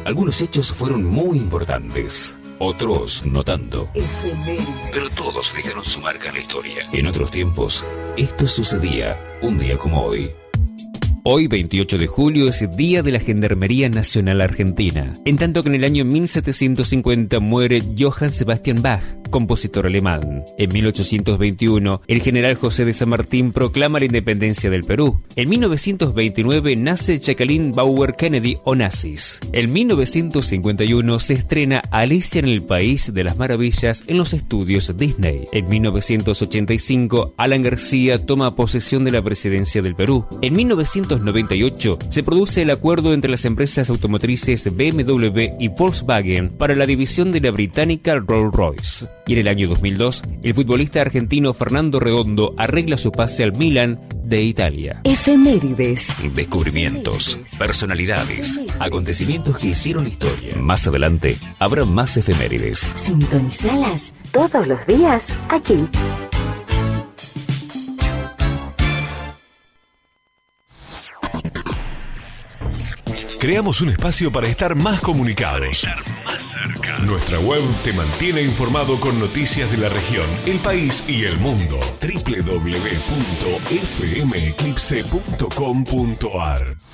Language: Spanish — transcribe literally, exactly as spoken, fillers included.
Algunos hechos fueron muy importantes, otros no tanto. Pero todos dejaron su marca en la historia. En otros tiempos, esto sucedía un día como hoy. Hoy, veintiocho de julio, es el Día de la Gendarmería Nacional Argentina, en tanto que en el año mil setecientos cincuenta muere Johann Sebastian Bach, compositor alemán. En mil ochocientos veintiuno, el general José de San Martín proclama la independencia del Perú. En mil novecientos veintinueve nace Jacqueline Bauer Kennedy Onassis. En mil novecientos cincuenta y uno se estrena Alicia en el País de las Maravillas en los estudios Disney. En mil novecientos ochenta y cinco, Alan García toma posesión de la presidencia del Perú. En mil novecientos noventa y ocho se produce el acuerdo entre las empresas automotrices B M W y Volkswagen para la división de la británica Rolls-Royce. Y en el año dos mil dos, el futbolista argentino Fernando Redondo arregla su pase al Milan de Italia. Efemérides. Descubrimientos, personalidades, acontecimientos que hicieron historia. Más adelante, habrá más efemérides. Sintonizalas todos los días aquí. Creamos un espacio para estar más comunicados. Nuestra web te mantiene informado con noticias de la región, el país y el mundo. doble u doble u doble u punto f m eclipse punto com punto a r